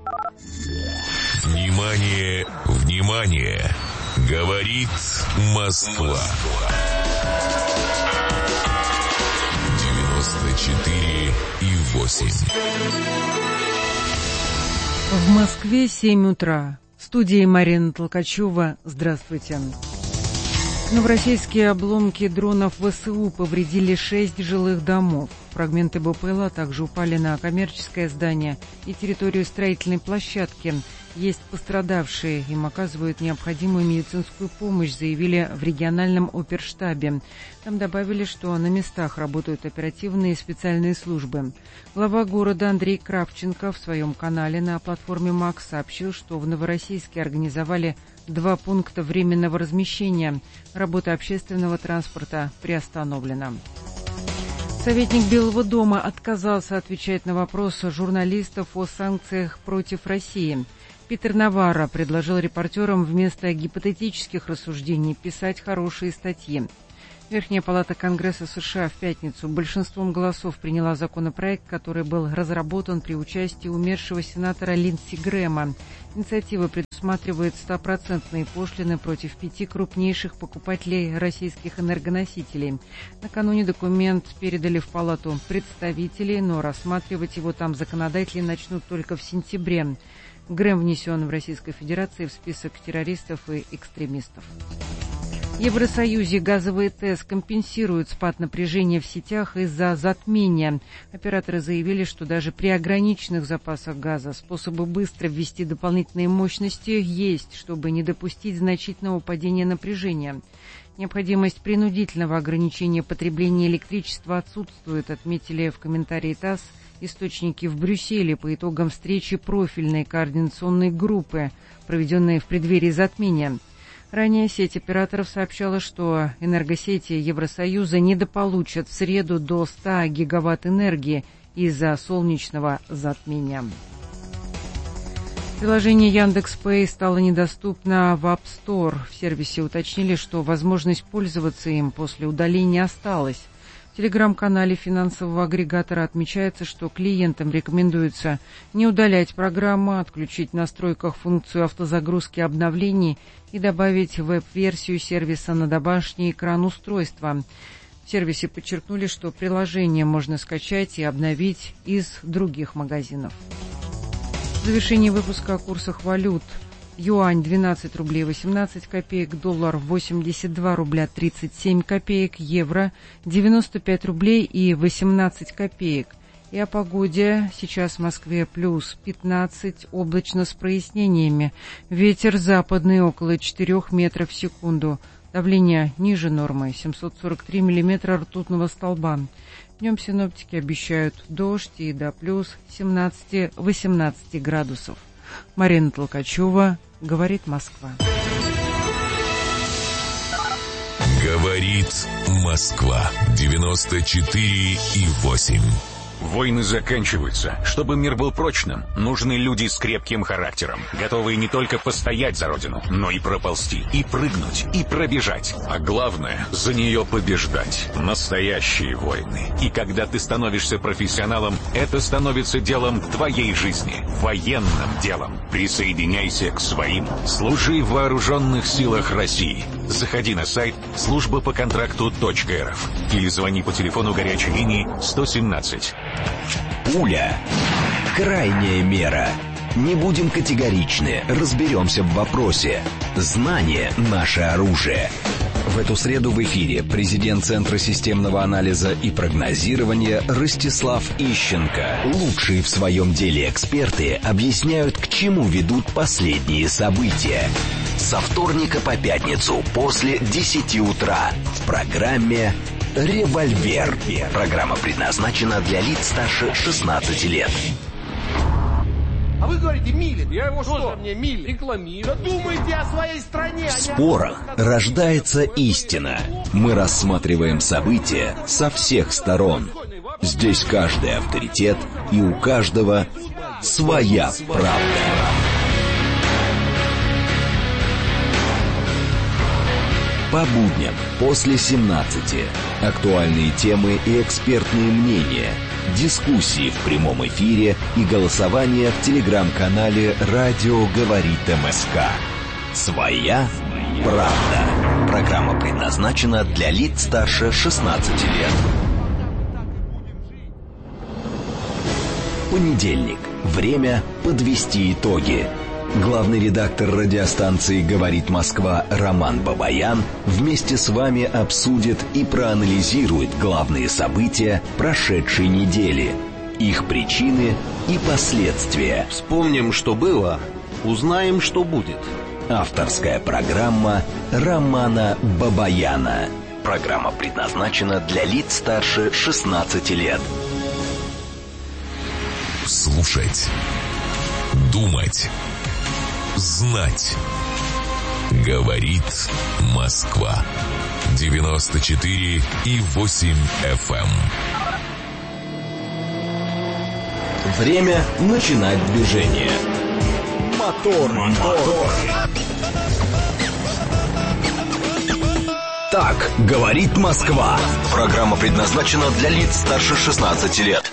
Внимание, внимание! Говорит Москва. 94,8. В Москве 7 утра. В студии Марина Толкачева. Здравствуйте. Новороссийские обломки дронов ВСУ повредили 6 жилых домов. Фрагменты БПЛА также упали на коммерческое здание и территорию строительной площадки. Есть пострадавшие, им оказывают необходимую медицинскую помощь, заявили в региональном оперштабе. Там добавили, что на местах работают оперативные и специальные службы. Глава города Андрей Кравченко в своем канале на платформе МАКС сообщил, что в Новороссийске организовали 2 пункта временного размещения. Работа общественного транспорта приостановлена. Советник Белого дома отказался отвечать на вопросы журналистов о санкциях против России. Питер Наварро предложил репортерам вместо гипотетических рассуждений писать хорошие статьи. Верхняя палата Конгресса США в пятницу большинством голосов приняла законопроект, который был разработан при участии умершего сенатора Линдси Грэма. Инициатива предусматривает 100% пошлины против 5 крупнейших покупателей российских энергоносителей. Накануне документ передали в палату представителей, но рассматривать его там законодатели начнут только в сентябре. Грэм внесен в Российской Федерации в список террористов и экстремистов. В Евросоюзе газовые ТЭС компенсируют спад напряжения в сетях из-за затмения. Операторы заявили, что даже при ограниченных запасах газа способы быстро ввести дополнительные мощности есть, чтобы не допустить значительного падения напряжения. Необходимость принудительного ограничения потребления электричества отсутствует, отметили в комментарии ТАСС источники в Брюсселе по итогам встречи профильной координационной группы, проведенной в преддверии затмения. Ранее сеть операторов сообщала, что энергосети Евросоюза недополучат в среду до 100 гигаватт энергии из-за солнечного затмения. Приложение Яндекс.Пэй стало недоступно в App Store. В сервисе уточнили, что возможность пользоваться им после удаления осталась. В телеграм-канале финансового агрегатора отмечается, что клиентам рекомендуется не удалять программу, отключить в настройках функцию автозагрузки обновлений и добавить веб-версию сервиса на домашний экран устройства. В сервисе подчеркнули, что приложение можно скачать и обновить из других магазинов. В завершении выпуска о курсах валют. Юань 12 рублей 18 копеек, доллар 82 рубля 37 копеек, евро 95 рублей и 18 копеек. И о погоде. Сейчас в Москве плюс 15, облачно с прояснениями. Ветер западный около 4 метров в секунду. Давление ниже нормы 743 миллиметра ртутного столба. Днем синоптики обещают дождь и до плюс 17-18 градусов. Марина Толкачева, говорит Москва. Говорит Москва. 94,8. Войны заканчиваются. Чтобы мир был прочным, нужны люди с крепким характером, готовые не только постоять за родину, но и проползти, и прыгнуть, и пробежать. А главное, за нее побеждать. Настоящие войны. И когда ты становишься профессионалом, это становится делом твоей жизни. Военным делом. Присоединяйся к своим. Служи в вооруженных силах России. Заходи на сайт службапоконтракту.рф или звони по телефону горячей линии 117. Пуля. Крайняя мера. Не будем категоричны, разберемся в вопросе. Знание – наше оружие. В эту среду в эфире президент Центра системного анализа и прогнозирования Ростислав Ищенко. Лучшие в своем деле эксперты объясняют, к чему ведут последние события. Со вторника по пятницу после 10 утра в программе «Револьвер». Программа предназначена для лиц старше 16 лет. А вы говорите, Милин. Я его что? Мне Милин рекламирую. Да думайте о своей стране. В спорах рождается истина. Мы рассматриваем события со всех сторон. Здесь каждый авторитет, и у каждого своя правда. По будням после 17. Актуальные темы и экспертные мнения. дискуссии в прямом эфире и голосование в телеграм-канале «Радио говорит МСК». «Своя правда». Программа предназначена для лиц старше 16 лет. Понедельник. Время подвести итоги. Главный редактор радиостанции «Говорит Москва» Роман Бабаян вместе с вами обсудит и проанализирует главные события прошедшей недели, их причины и последствия. Вспомним, что было, узнаем, что будет. Авторская программа Романа Бабаяна. Программа предназначена для лиц старше 16 лет. Слушать, думать, знать. Говорит Москва. 94,8 FM. Время начинать движение. Мотор. Так говорит Москва. Программа предназначена для лиц старше 16 лет.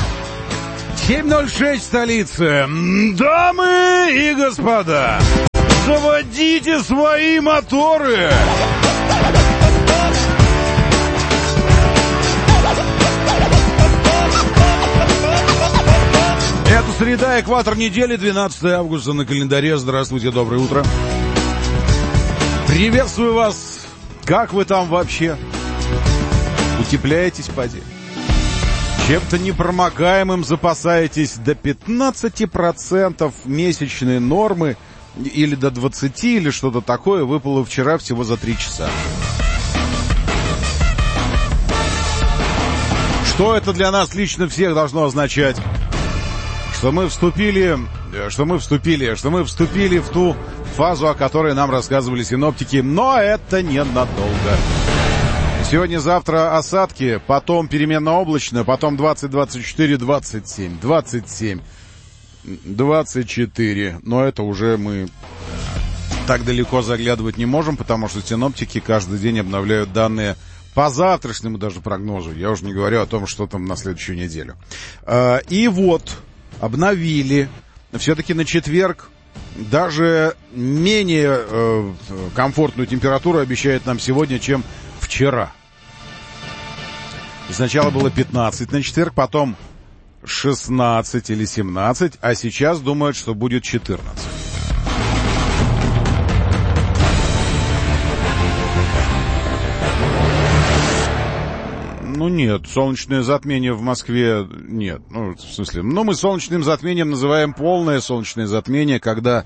7:06 столица. Дамы и господа, заводите свои моторы. Это среда, экватор недели, 12 августа на календаре. Здравствуйте, доброе утро. Приветствую вас. Как вы там вообще? Утепляетесь, поди? Чем-то непромокаемым запасаетесь? До 15% месячной нормы или до 20, или что-то такое выпало вчера всего за 3 часа. Что это для нас лично всех должно означать? Что мы вступили в ту фазу, о которой нам рассказывали синоптики, но это ненадолго. Сегодня-завтра осадки, потом переменно облачно, потом 20, 24, 27, 27, 24. Но это уже мы так далеко заглядывать не можем, потому что синоптики каждый день обновляют данные по завтрашнему даже прогнозу. Я уже не говорю о том, что там на следующую неделю. И вот, обновили. Все-таки на четверг даже менее комфортную температуру обещает нам сегодня, чем вчера. Сначала было 15 на четверг, потом 16 или 17, а сейчас думают, что будет 14. Ну нет, солнечное затмение в Москве нет. Ну, в смысле, мы солнечным затмением называем полное солнечное затмение, когда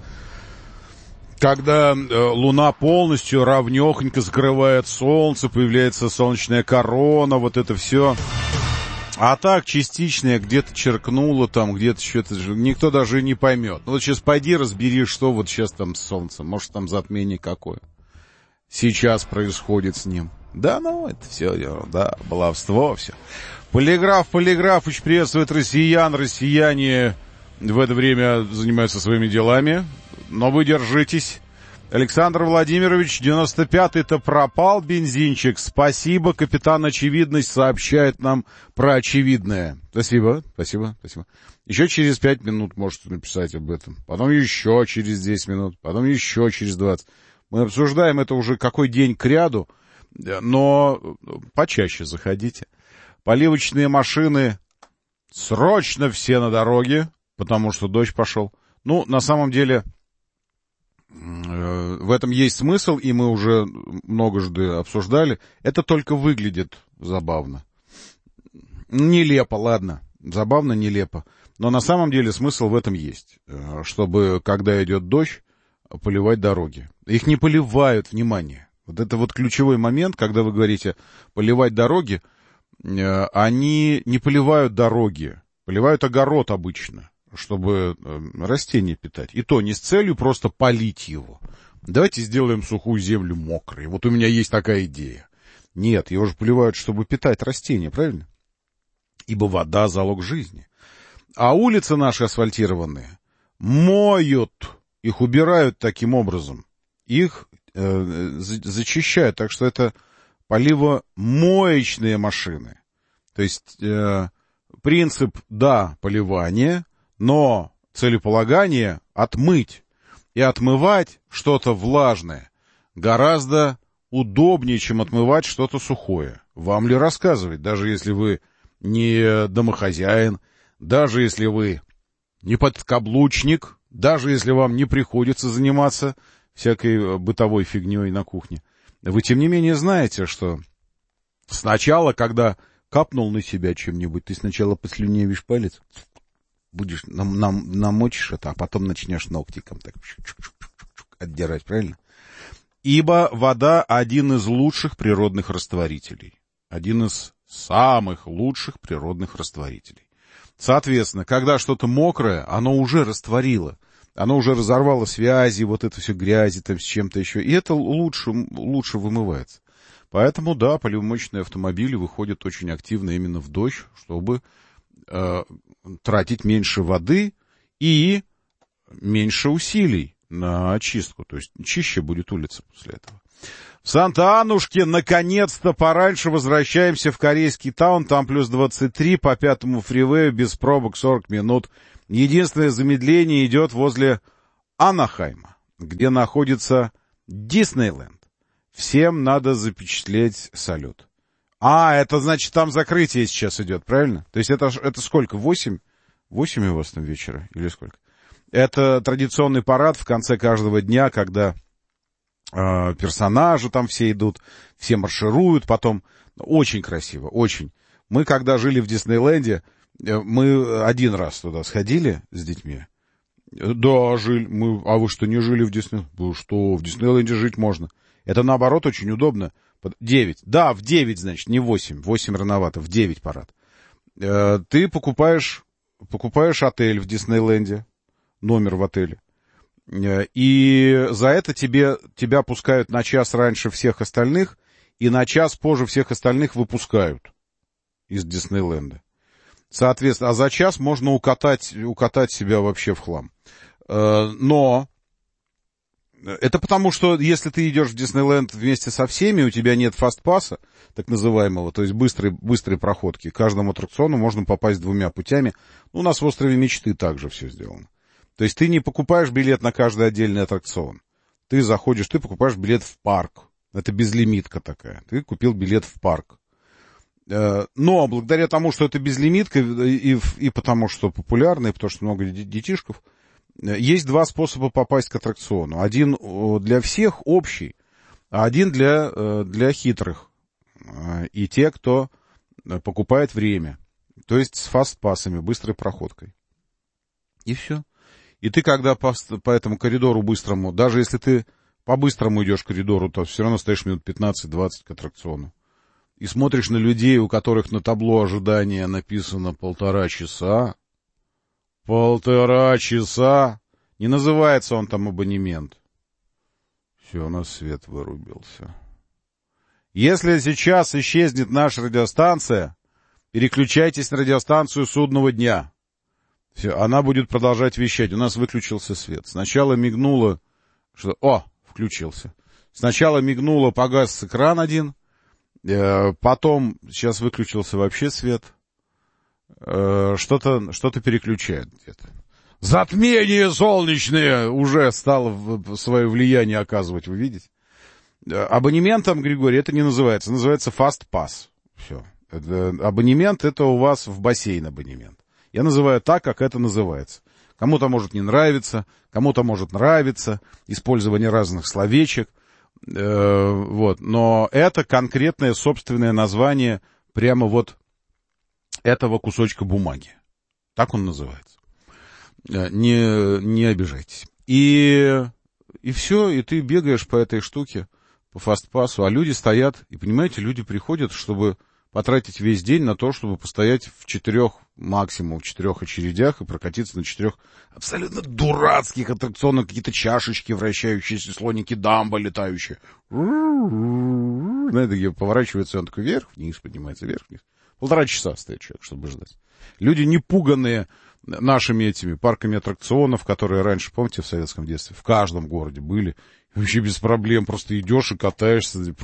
Луна полностью равнёхонько закрывает солнце, появляется солнечная корона, вот это все. А так, частичное, где-то черкнуло там, где-то что-то, никто даже не поймет. Ну вот сейчас пойди разбери, что вот сейчас там с солнцем, может там затмение какое сейчас происходит с ним. Да, ну, это все, да, баловство, все. Полиграфыч приветствует россиян, россияне в это время занимаются своими делами. Но вы держитесь. Александр Владимирович, 95-й-то пропал бензинчик. Спасибо, капитан Очевидность сообщает нам про очевидное. Спасибо. Еще через 5 минут можете написать об этом. Потом еще через 10 минут. Потом еще через 20. Мы обсуждаем это уже какой день кряду. Но почаще заходите. Поливочные машины срочно все на дороге, потому что дождь пошел. Ну, на самом деле... В этом есть смысл, и мы уже многожды обсуждали. Это только выглядит забавно. Нелепо, ладно. Забавно, нелепо. Но на самом деле смысл в этом есть. Чтобы, когда идет дождь, поливать дороги. Их не поливают, внимание. Вот это вот ключевой момент, когда вы говорите поливать дороги, они не поливают дороги, поливают огород обычно, чтобы растения питать. И то не с целью просто полить его. Давайте сделаем сухую землю мокрой. Вот у меня есть такая идея. Нет, его же поливают, чтобы питать растения, правильно? Ибо вода — залог жизни. А улицы наши асфальтированные моют, их убирают таким образом. Их зачищают, так что это поливомоечные машины. То есть принцип, да, поливание, но целеполагание отмыть. И отмывать что-то влажное гораздо удобнее, чем отмывать что-то сухое. Вам ли рассказывать, даже если вы не домохозяин, даже если вы не подкаблучник, даже если вам не приходится заниматься всякой бытовой фигней на кухне. Вы, тем не менее, знаете, что сначала, когда капнул на себя чем-нибудь, ты сначала послюнявишь палец, будешь намочишь это, а потом начнешь ногтиком так отдирать, правильно? Ибо вода один из лучших природных растворителей. Один из самых лучших природных растворителей. Соответственно, когда что-то мокрое, оно уже растворило. Оно уже разорвало связи, вот это все грязи там с чем-то еще. И это лучше вымывается. Поэтому, да, поливомочные автомобили выходят очень активно именно в дождь, чтобы тратить меньше воды и меньше усилий на очистку. То есть чище будет улица после этого. В Санта-Анушке наконец-то пораньше возвращаемся в корейский таун. Там плюс 23 по 5-му фривею, без пробок 40 минут. Единственное замедление идет возле Анахайма, где находится Диснейленд. Всем надо запечатлеть салют. Это значит, там закрытие сейчас идет, правильно? То есть это сколько? 8 у вас там вечера? Или сколько? Это традиционный парад в конце каждого дня, когда персонажи там все идут, все маршируют, потом очень красиво, очень. Мы, когда жили в Диснейленде, мы один раз туда сходили с детьми. Да, жили. А вы что, не жили в Диснейленде? Вы что, в Диснейленде жить можно? Это, наоборот, очень удобно. 9. Да, в 9, значит, не 8. 8 рановато, в 9 парад. Ты покупаешь отель в Диснейленде, номер в отеле. И за это тебя пускают на час раньше всех остальных, и на час позже всех остальных выпускают из Диснейленда. Соответственно, а за час можно укатать себя вообще в хлам. Но это потому, что если ты идешь в Диснейленд вместе со всеми, у тебя нет фастпасса, так называемого, то есть быстрой проходки. К каждому аттракциону можно попасть 2 путями. У нас в острове Мечты также все сделано. То есть ты не покупаешь билет на каждый отдельный аттракцион. Ты покупаешь билет в парк. Это безлимитка такая. Ты купил билет в парк. Но благодаря тому, что это безлимитка, и потому что популярно, и потому что много детишков, есть 2 способа попасть к аттракциону. Один для всех общий, а один для хитрых. И те, кто покупает время. То есть с фастпассами, быстрой проходкой. И все. И ты, когда по этому коридору быстрому, даже если ты по-быстрому идешь к коридору, то все равно стоишь минут 15-20 к аттракциону. И смотришь на людей, у которых на табло ожидания написано 1,5 часа. 1,5 часа. Не называется он там абонемент. Все, у нас свет вырубился. Если сейчас исчезнет наша радиостанция, переключайтесь на радиостанцию «Судного дня». Все, она будет продолжать вещать. У нас выключился свет. Сначала мигнуло, включился. Сначала мигнуло, погас экран один. Потом, сейчас выключился вообще свет. Что-то переключает где-то. Затмение солнечное уже стало свое влияние оказывать, вы видите? Абонементом, Григорий, это не называется. Называется Fast Pass. Все. Абонемент — это у вас в бассейн абонемент. Я называю так, как это называется. Кому-то может не нравиться, кому-то может нравиться. Использование разных словечек. Но это конкретное собственное название прямо вот этого кусочка бумаги. Так он называется. Не обижайтесь. И все, и ты бегаешь по этой штуке, по фастпассу, а люди стоят, и понимаете, люди приходят, чтобы потратить весь день на то, чтобы постоять максимум в 4 очередях и прокатиться на 4 абсолютно дурацких аттракционах, какие-то чашечки вращающиеся, слоники Дамбо летающие. Знаете, где поворачивается, он такой вверх-вниз, поднимается вверх-вниз. 1,5 часа стоит человек, чтобы ждать. Люди, не пуганные нашими этими парками аттракционов, которые раньше, помните, в советском детстве, в каждом городе были, вообще без проблем, просто идешь и катаешься, просто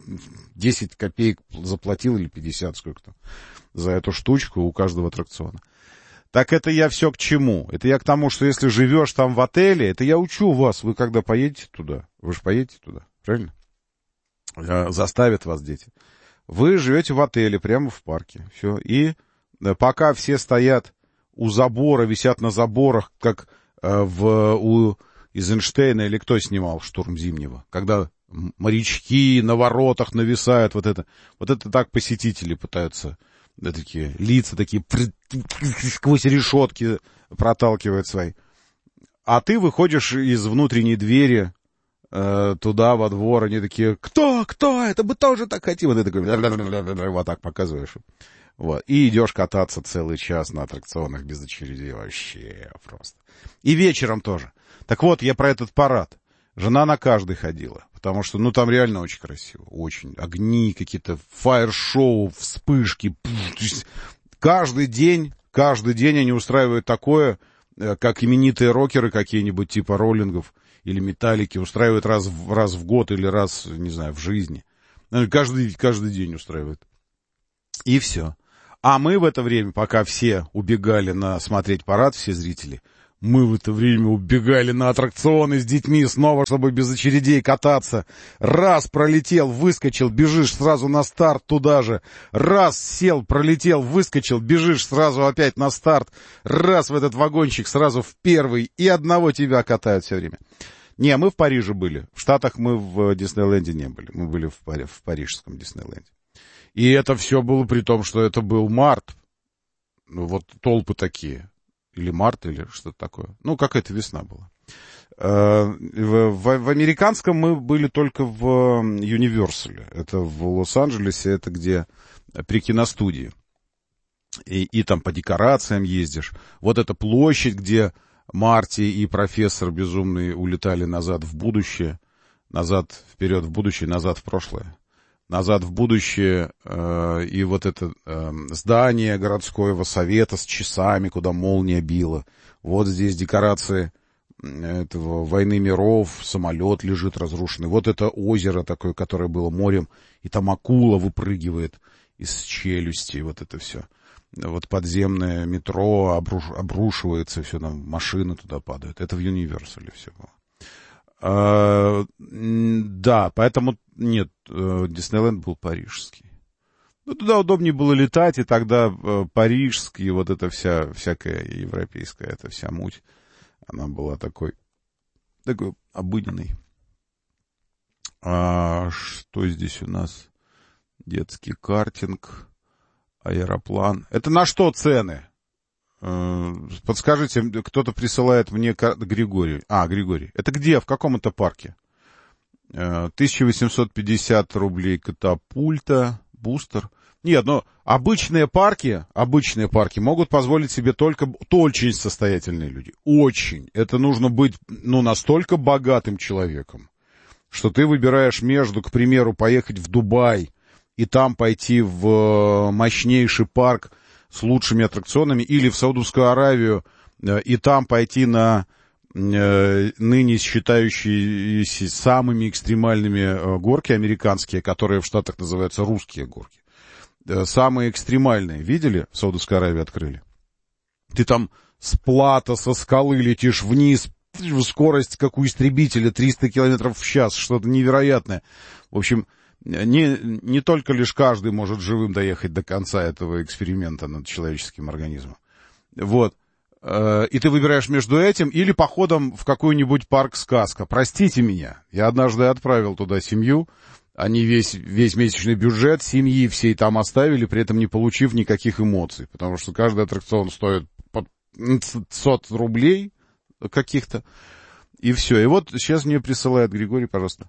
10 копеек заплатил или 50, сколько там, за эту штучку у каждого аттракциона. Так это я все к чему? Это я к тому, что если живешь там в отеле, это я учу вас. Вы когда поедете туда, вы же поедете туда, правильно? Заставят вас дети. Вы живете в отеле, прямо в парке. Все. И пока все стоят у забора, висят на заборах, как у Эйзенштейна, или кто снимал «Штурм Зимнего», когда морячки на воротах нависают, вот это так посетители пытаются, да, такие лица такие сквозь решетки проталкивают свои. А ты выходишь из внутренней двери туда, во двор, они такие: кто, это мы тоже так хотим. Вот ты такой, вот так показываешь. Вот. И идешь кататься целый час на аттракционах без очередей. Вообще просто. И вечером тоже. Так вот, я про этот парад. Жена на каждый ходила. Потому что, там реально очень красиво. Очень. Огни какие-то, фаер-шоу, вспышки. Каждый день они устраивают такое, как именитые рокеры какие-нибудь, типа роллингов или металлики, устраивают раз в год или раз, не знаю, в жизни. Каждый день устраивают. И все. А мы в это время, пока все убегали смотреть парад, все зрители, мы в это время убегали на аттракционы с детьми снова, чтобы без очередей кататься. Раз пролетел, выскочил, бежишь сразу на старт туда же. Раз сел, пролетел, выскочил, бежишь сразу опять на старт. Раз в этот вагончик сразу в первый, и одного тебя катают все время. Не, мы в Париже были. В Штатах мы в Диснейленде не были. Мы были в парижском Диснейленде. И это все было при том, что это был март. Вот толпы такие. Или март, или что-то такое. Какая-то весна была. В американском мы были только в Юниверсале. Это в Лос-Анджелесе, это где при киностудии. И там по декорациям ездишь. Вот эта площадь, где Марти и профессор безумный улетали назад в будущее. Назад, вперед в будущее, назад в прошлое. Назад в будущее, и вот это здание городского совета с часами, куда молния била. Вот здесь декорации этого «Войны миров», самолет лежит разрушенный. Вот это озеро такое, которое было морем, и там акула выпрыгивает из челюсти, вот это все. Вот подземное метро обрушивается, все, там машины туда падают. Это в Юниверсале все было. Да, поэтому нет, Диснейленд был парижский. Туда удобнее было летать, и тогда парижский, вот эта всякая европейская, эта вся муть, она была такой обыденной. Что здесь у нас? Детский картинг, аэроплан. Это на что цены? Подскажите, кто-то присылает мне Григорий. Григорий. Это где? В каком это парке? 1850 рублей катапульта, бустер. Нет, обычные парки могут позволить себе только очень состоятельные люди. Очень. Это нужно быть, настолько богатым человеком, что ты выбираешь между, к примеру, поехать в Дубай и там пойти в мощнейший парк с лучшими аттракционами, или в Саудовскую Аравию, и там пойти на ныне считающиеся самыми экстремальными горки американские, которые в Штатах называются русские горки. Самые экстремальные. Видели? В Саудовской Аравии открыли. Ты там с плато, со скалы летишь вниз, скорость, как у истребителя, 300 километров в час, что-то невероятное. В общем, не только лишь каждый может живым доехать до конца этого эксперимента над человеческим организмом. Вот. И ты выбираешь между этим или походом в какой-нибудь парк-сказка. Простите меня, я однажды отправил туда семью, они весь месячный бюджет семьи всей там оставили, при этом не получив никаких эмоций, потому что каждый аттракцион стоит под 500 рублей каких-то, и все. И вот сейчас мне присылает Григорий, пожалуйста,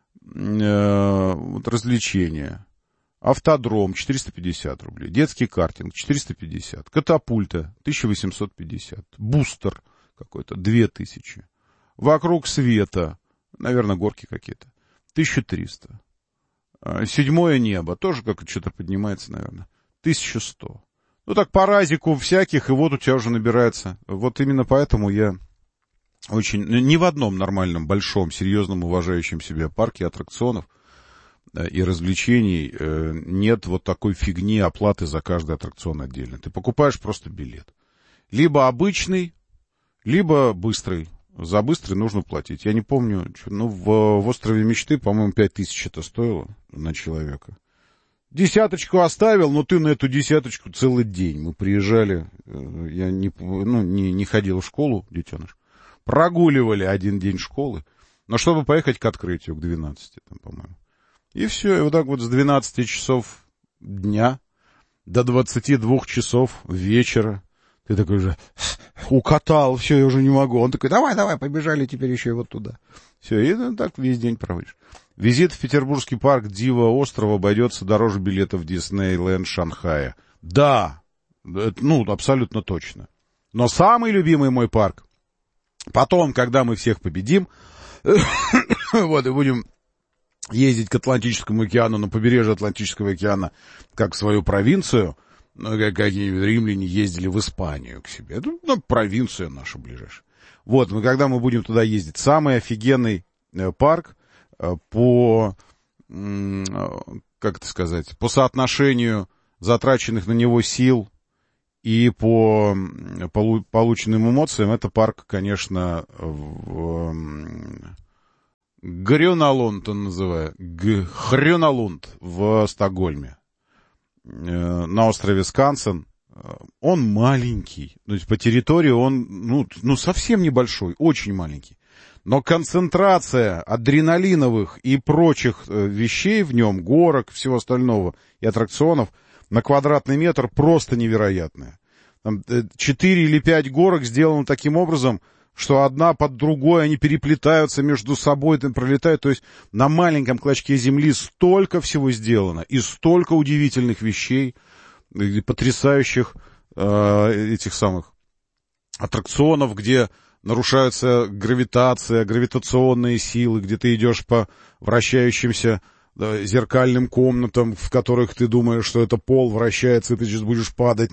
вот развлечения. Автодром 450 рублей, детский картинг 450, катапульта 1850, бустер какой-то 2000, вокруг света, наверное, горки какие-то, 1300, седьмое небо, тоже как что-то поднимается, наверное, 1100. Так по разику всяких, и вот у тебя уже набирается. Вот именно поэтому я ни в одном нормальном, большом, серьезном, уважающем себя парке аттракционов, и развлечений нет вот такой фигни оплаты за каждый аттракцион отдельно. Ты покупаешь просто билет. Либо обычный, либо быстрый. За быстрый нужно платить. Я не помню, в «Острове мечты», по-моему, 5000 это стоило на человека. 10 оставил, но ты на эту 10 целый день. Мы приезжали, я не ходил в школу, детеныш. Прогуливали один день школы, но чтобы поехать к открытию, к 12, там, по-моему. И все, и вот так вот с 12 часов дня до 22 часов вечера ты такой же укатал, все, я уже не могу. Он такой, давай, побежали теперь еще и вот туда. Все, и так весь день проводишь. Визит в Петербургский парк Дива острова обойдется дороже билета в Диснейленд Шанхая. Да, абсолютно точно. Но самый любимый мой парк, потом, когда мы всех победим, вот, и будем ездить к Атлантическому океану, на побережье Атлантического океана, как в свою провинцию, как какие-нибудь римляне ездили в Испанию к себе. Провинция наша ближайшая. Вот, когда мы будем туда ездить, самый офигенный парк по, как это сказать, по соотношению затраченных на него сил и по полученным эмоциям, это парк, конечно, Грюналунд он называет, Грюналунд в Стокгольме, на острове Скансен. Он маленький, то есть по территории он, совсем небольшой, очень маленький. Но концентрация адреналиновых и прочих вещей в нем, горок, всего остального и аттракционов на квадратный метр просто невероятная. Там 4 или 5 горок сделаны таким образом, что одна под другой, они переплетаются между собой, там пролетают. То есть на маленьком клочке земли столько всего сделано, и столько удивительных вещей, и потрясающих этих самых аттракционов, где нарушаются гравитационные силы, где ты идешь по вращающимся зеркальным комнатам, в которых ты думаешь, что это пол вращается, и ты сейчас будешь падать,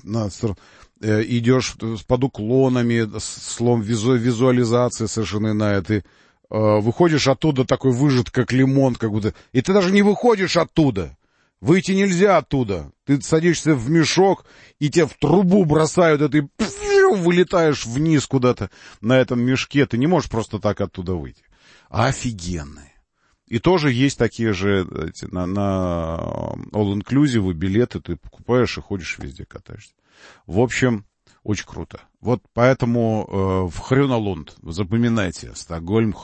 идешь под уклонами, слом визуализации совершенно иная, ты выходишь оттуда такой выжат, как лимон, как будто, и ты даже не выходишь оттуда. Выйти нельзя оттуда. Ты садишься в мешок, и тебя в трубу бросают, и ты вылетаешь вниз куда-то на этом мешке. Ты не можешь просто так оттуда выйти. Офигенные. И тоже есть такие же на all-inclusive билеты. Ты покупаешь и ходишь везде, катаешься. В общем, очень круто. Вот поэтому в Хрюналунд, запоминайте, Стокгольм,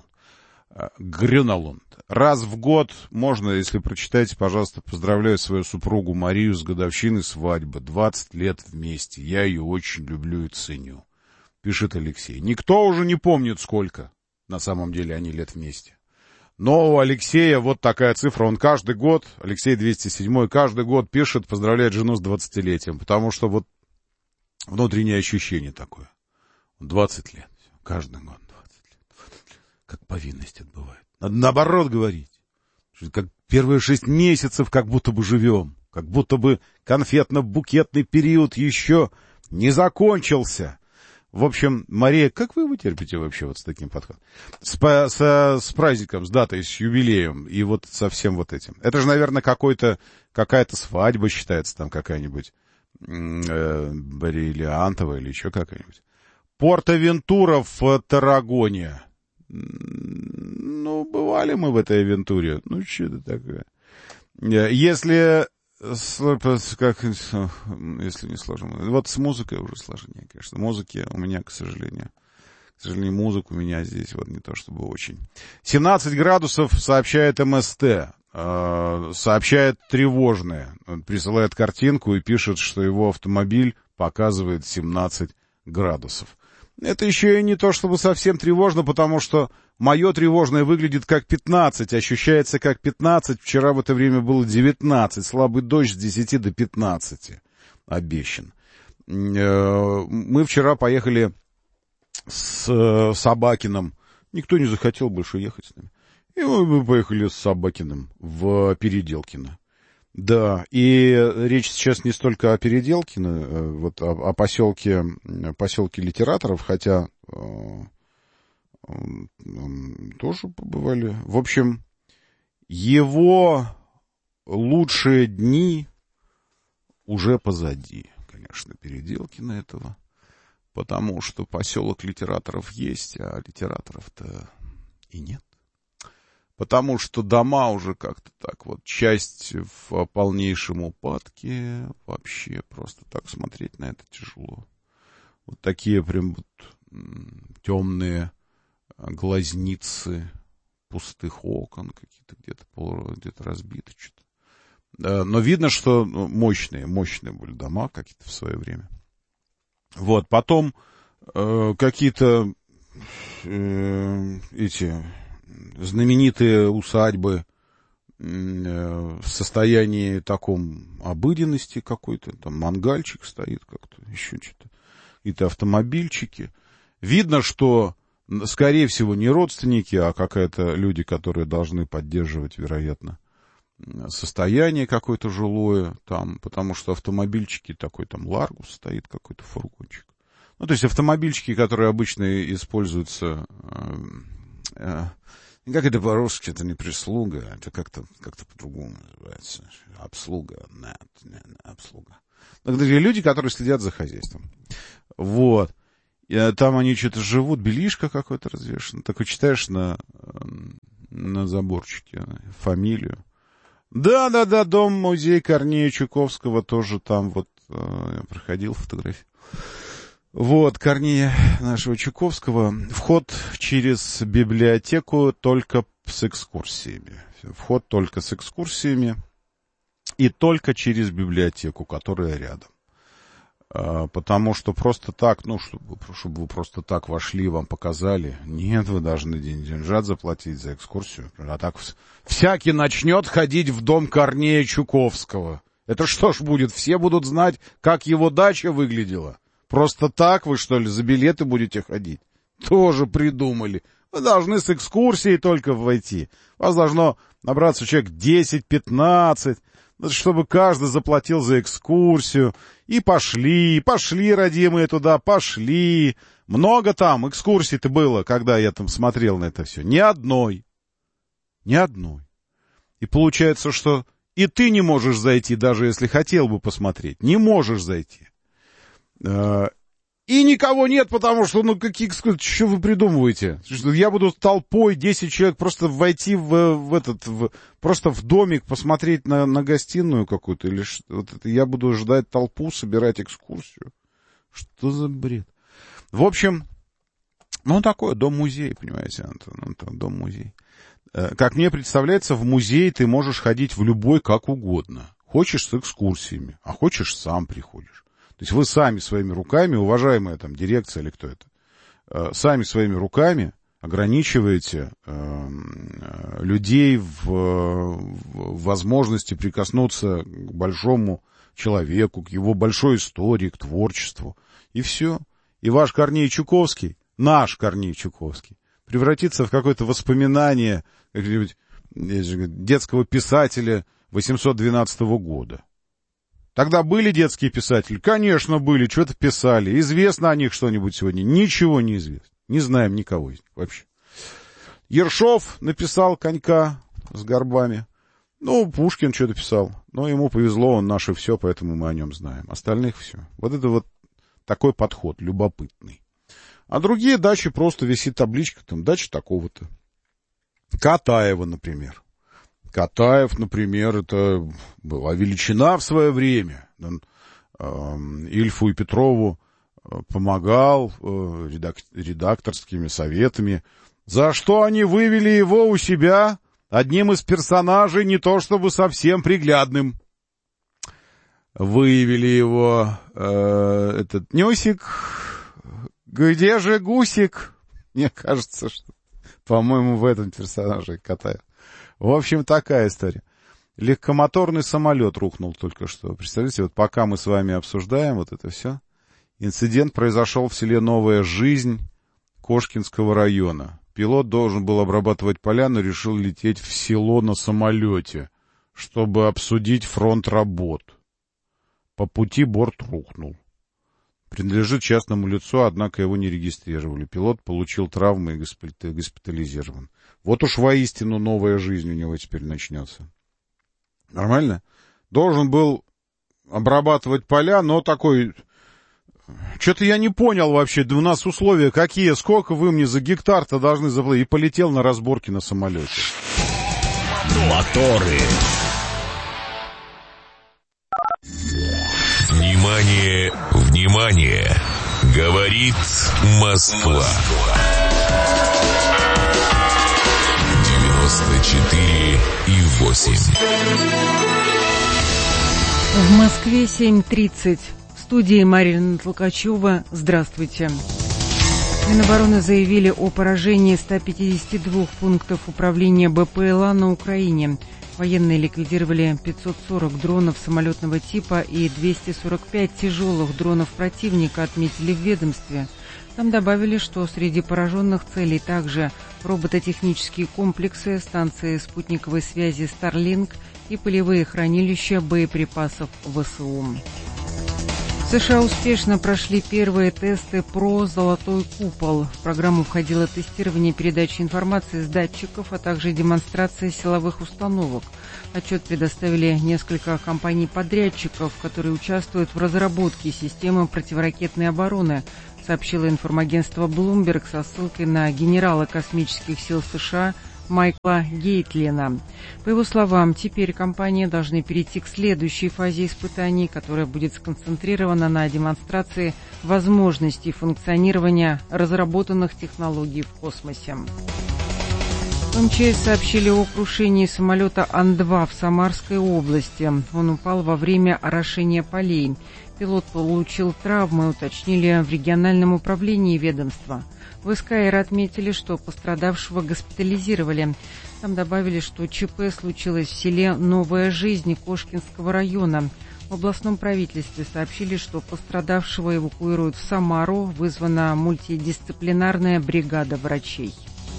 Грюналунд. Раз в год можно, если прочитаете, пожалуйста, поздравляю свою супругу Марию с годовщиной свадьбы. 20 лет вместе. Я ее очень люблю и ценю. Пишет Алексей. Никто уже не помнит, сколько на самом деле они лет вместе. Но у Алексея вот такая цифра. Он каждый год, Алексей 207, каждый год пишет, поздравляет жену с 20-летием. Потому что вот внутреннее ощущение такое. 20 лет. Каждый год 20 лет. Как повинность отбывает. Надо наоборот говорить. Как первые 6 месяцев как будто бы живем. Как будто бы конфетно-букетный период еще не закончился. В общем, Мария, как вы терпите вообще вот с таким подходом? С праздником, с датой, с юбилеем и вот со всем вот этим. Это же, наверное, какая-то свадьба считается там какая-нибудь бриллиантовая или еще какая-нибудь. Порт-Авентура в Таррагоне. Бывали мы в этой авентуре. Что это такое? Если не сложно. Вот с музыкой уже сложнее, конечно. Музыки у меня, к сожалению, музыка у меня здесь вот не то чтобы очень. 17 градусов сообщает МСТ. Сообщает тревожное. Он присылает картинку и пишет, что его автомобиль показывает 17 градусов. Это еще и не то чтобы совсем тревожно, потому что мое тревожное выглядит как 15, ощущается как 15. Вчера в это время было 19, слабый дождь с 10 до 15 обещан. Мы вчера поехали с Собакиным. Никто не захотел больше ехать с нами. И мы поехали с Собакиным в Переделкино. Да, и речь сейчас не столько о Переделкино, вот о поселке литераторов, хотя тоже побывали. В общем, его лучшие дни уже позади, конечно, Переделкино этого, потому что поселок литераторов есть, а литераторов-то и нет. Потому что дома уже как-то так вот, часть в полнейшем упадке, вообще просто так смотреть на это тяжело. Вот такие прям вот темные глазницы пустых окон, какие-то где-то разбиты что-то. Но видно, что мощные были дома какие-то в свое время. Вот, потом какие-то эти знаменитые усадьбы в состоянии таком обыденности какой-то, там мангальчик стоит как-то, еще что-то, какие-то автомобильчики. Видно, что, скорее всего, не родственники, а какие-то люди, которые должны поддерживать, вероятно, состояние какое-то жилое там, потому что автомобильчики такой, там Ларгус стоит, какой-то фургончик. Ну, то есть автомобильчики, которые обычно используются, как это по-русски, это не прислуга, это как-то по-другому называется. Обслуга, обслуга. Это люди, которые следят за хозяйством. Вот. И там они что-то живут, белишко какое-то развешено. Такой читаешь на заборчике фамилию. Да, дом-музей Корнея Чуковского тоже там вот я проходил, фотографию. Вот, Корнея нашего Чуковского. Вход через библиотеку только с экскурсиями. Вход только с экскурсиями и только через библиотеку, которая рядом. Потому что просто так, ну, чтобы вы просто так вошли, вам показали. Нет, вы должны деньжат заплатить за экскурсию. А так всякий начнет ходить в дом Корнея Чуковского. Это что ж будет? Все будут знать, как его дача выглядела. Просто так вы, что ли, за билеты будете ходить? Тоже придумали. Вы должны с экскурсией только войти. У вас должно набраться человек 10-15, чтобы каждый заплатил за экскурсию. И пошли, родимые, туда, пошли. Много там экскурсий-то было, когда я там смотрел на это все. Ни одной. И получается, что и ты не можешь зайти, даже если хотел бы посмотреть. Не можешь зайти. И никого нет, потому что, ну, что вы придумываете? Что я буду толпой 10 человек просто войти просто в домик, посмотреть на гостиную какую-то, или вот это, я буду ждать толпу, собирать экскурсию. Что за бред? В общем, ну, такое, дом-музей, понимаете, Антон, дом-музей. Как мне представляется, в музей ты можешь ходить в любой как угодно. Хочешь с экскурсиями, а хочешь сам приходишь. То есть вы сами своими руками, уважаемая там дирекция или кто это, сами своими руками ограничиваете людей в возможности прикоснуться к большому человеку, к его большой истории, к творчеству. И все. И ваш Корней Чуковский, наш Корней Чуковский, превратится в какое-то воспоминание какого-нибудь детского писателя 812 года. Тогда были детские писатели? Конечно, были, что-то писали. Известно о них что-нибудь сегодня? Ничего не известно. Не знаем никого из них вообще. Ершов написал «Конька» с горбами. Ну, Пушкин что-то писал. Но ему повезло, он наше все, поэтому мы о нем знаем. Остальных все. Вот это вот такой подход, любопытный. А другие дачи просто висит табличка, там, дача такого-то. Катаева, например. Катаев, например, это была величина в свое время. Он Ильфу и Петрову помогал редакторскими советами, за что они вывели его у себя одним из персонажей, не то чтобы совсем приглядным. Выявили его этот Нюсик. Где же Гусик? Мне кажется, что, по-моему, в этом персонаже Катаев. В общем, такая история. Легкомоторный самолет рухнул только что. Представляете, вот пока мы с вами обсуждаем вот это все, инцидент произошел в селе Новая Жизнь Кошкинского района. Пилот должен был обрабатывать поля, но решил лететь в село на самолете, чтобы обсудить фронт работ. По пути борт рухнул. принадлежит частному лицу, однако его не регистрировали. Пилот получил травмы и госпитализирован. Вот уж воистину новая жизнь у него теперь начнется. Нормально? Должен был обрабатывать поля, но такой... Что-то я не понял вообще, у нас условия какие, сколько вы мне за гектар-то должны заплатить? И полетел на разборки на самолете. Моторы. Внимание, внимание! Говорит Москва. 94,8. В Москве 7:30. В студии Марина Толкачева. Здравствуйте. Минобороны заявили о поражении 152 пунктов управления БПЛА на Украине. Военные ликвидировали 540 дронов самолетного типа и 245 тяжелых дронов противника, отметили в ведомстве. Там добавили, что среди пораженных целей также робототехнические комплексы, станции спутниковой связи Starlink и полевые хранилища боеприпасов ВСУ. В США успешно прошли первые тесты про «Золотой купол». В программу входило тестирование передачи информации с датчиков, а также демонстрация силовых установок. Отчет предоставили несколько компаний-подрядчиков, которые участвуют в разработке системы противоракетной обороны, сообщило информагентство Bloomberg со ссылкой на генерала космических сил США Майкла Гейтлина. По его словам, теперь компании должны перейти к следующей фазе испытаний, которая будет сконцентрирована на демонстрации возможностей функционирования разработанных технологий в космосе. В МЧС сообщили о крушении самолета Ан-2 в Самарской области. Он упал во время орошения полей. Пилот получил травмы, уточнили в региональном управлении ведомства. В СКР отметили, что пострадавшего госпитализировали. Там добавили, что ЧП случилось в селе Новая Жизнь Кошкинского района. В областном правительстве сообщили, что пострадавшего эвакуируют в Самару. Вызвана мультидисциплинарная бригада врачей.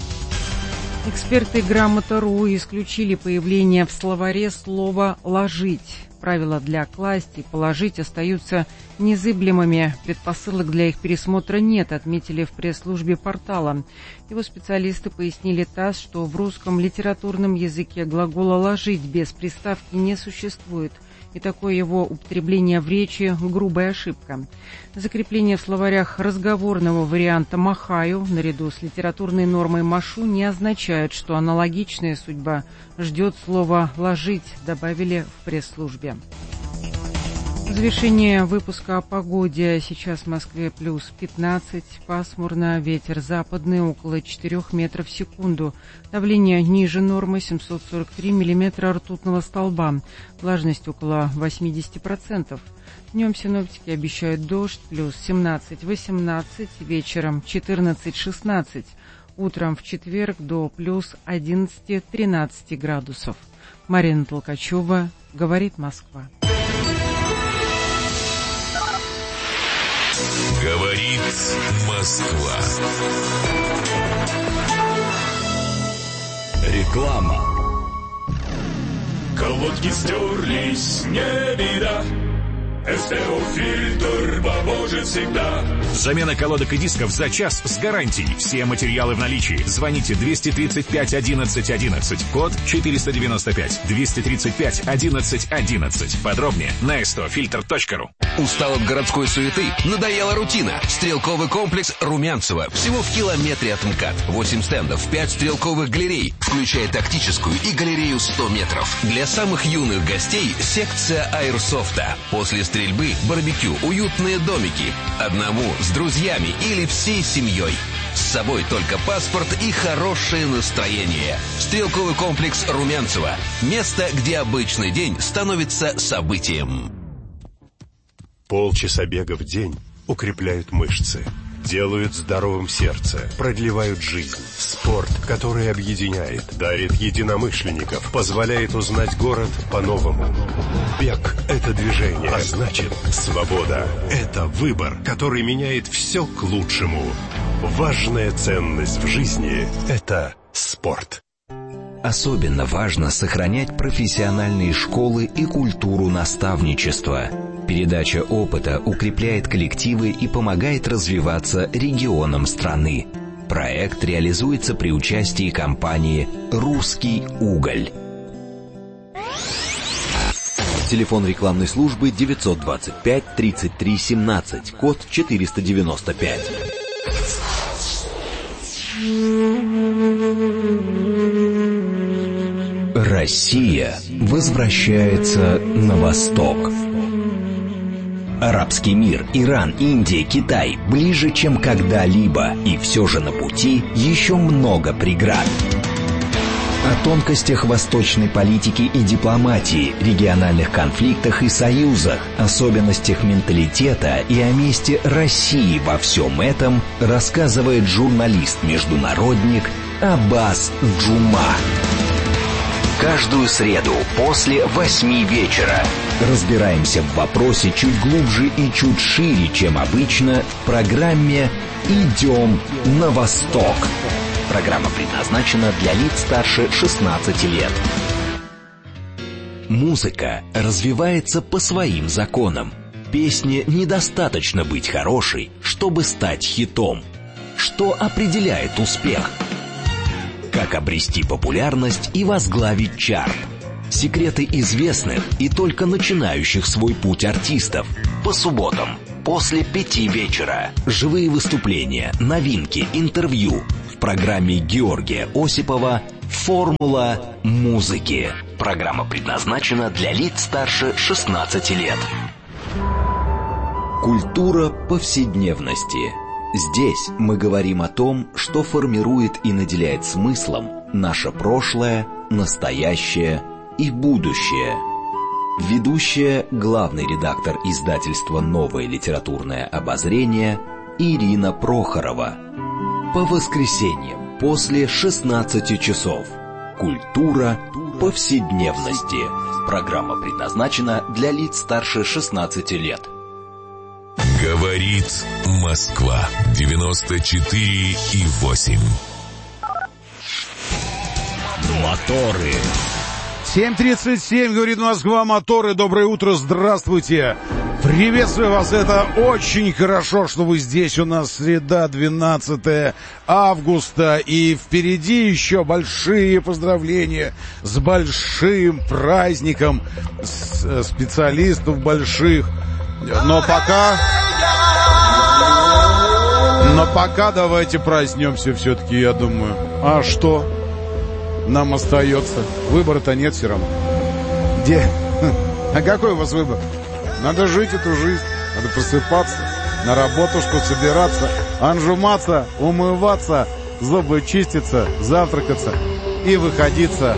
Эксперты Грамота.ру исключили появление в словаре слова «ложить». Правила для «класть» и «положить» остаются незыблемыми. Предпосылок для их пересмотра нет, отметили в пресс-службе портала. Его специалисты пояснили ТАСС, что в русском литературном языке глагола «ложить» без приставки не существует. И такое его употребление в речи – грубая ошибка. Закрепление в словарях разговорного варианта «махаю» наряду с литературной нормой «машу» не означает, что аналогичная судьба ждет слова «ложить», добавили в пресс-службе. В завершение выпуска о погоде. Сейчас в Москве плюс 15, пасмурно, ветер западный около 4 метров в секунду. Давление ниже нормы 743 миллиметра ртутного столба. Влажность около 80%. Днем синоптики обещают дождь, плюс 17-18, вечером 14-16. Утром в четверг до плюс 11-13 градусов. Марина Толкачева, говорит Москва. Говорит Москва. Реклама. Колодки стерлись, не беда. СТО-фильтр поможет всегда. Замена колодок и дисков за час с гарантией. Все материалы в наличии. Звоните 235 11 11. Код 495. 235 11 11. Подробнее на stofilter.ru. Устал от городской суеты? Надоела рутина? Стрелковый комплекс Румянцево. Всего в километре от МКАД. 8 стендов, 5 стрелковых галерей, включая тактическую и галерею 100 метров. Для самых юных гостей секция аэрсофта. После стрельбы, барбекю, уютные домики. Одному, с друзьями или всей семьей. С собой только паспорт и хорошее настроение. Стрелковый комплекс Румянцево. Место, где обычный день становится событием. Полчаса бега в день укрепляют мышцы, делают здоровым сердце, продлевают жизнь. Спорт, который объединяет, дарит единомышленников, позволяет узнать город по-новому. Бег – это движение, а значит, свобода – это выбор, который меняет все к лучшему. Важная ценность в жизни – это спорт. Особенно важно сохранять профессиональные школы и культуру наставничества. Передача опыта укрепляет коллективы и помогает развиваться регионам страны. Проект реализуется при участии компании «Русский уголь». Телефон рекламной службы 925-33-17, код 495. Россия возвращается на восток. Арабский мир, Иран, Индия, Китай ближе, чем когда-либо, и все же на пути еще много преград. О тонкостях восточной политики и дипломатии, региональных конфликтах и союзах, особенностях менталитета и о месте России во всем этом рассказывает журналист-международник Аббас Джума. Каждую среду после 8 вечера разбираемся в вопросе чуть глубже и чуть шире, чем обычно, в программе «Идем на восток». Программа предназначена для лиц старше 16 лет. Музыка развивается по своим законам. Песне недостаточно быть хорошей, чтобы стать хитом. Что определяет успех? Как обрести популярность и возглавить чарт? Секреты известных и только начинающих свой путь артистов. По субботам после 5 вечера. Живые выступления, новинки, интервью. В программе Георгия Осипова «Формула музыки». Программа предназначена для лиц старше 16 лет. Культура повседневности. Здесь мы говорим о том, что формирует и наделяет смыслом наше прошлое, настоящее и будущее. Ведущая, главный редактор издательства «Новое литературное обозрение» Ирина Прохорова. По воскресеньям после 16 часов. Культура повседневности. Программа предназначена для лиц старше 16 лет. Говорит Москва 94,8. Моторы. 7:37, говорит Москва, моторы. Доброе утро, здравствуйте. Приветствую вас, это очень хорошо, что вы здесь. У нас среда, 12 августа, и впереди еще большие поздравления с большим праздником специалистов больших. Но пока давайте проснемся все-таки, я думаю. А что нам остается? Выбора-то нет все равно. А какой у вас выбор? Надо жить эту жизнь, надо просыпаться, на работушку собираться, анжуматься, умываться, зубы чиститься, завтракаться и выходиться,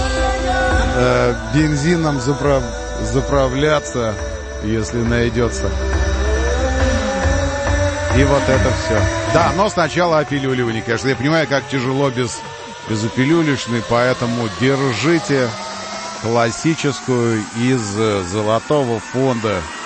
бензином заправляться, если найдется. И вот это все. Да, но сначала опилюливание, конечно. Я понимаю, как тяжело без опилюлечной, поэтому держите классическую из золотого фонда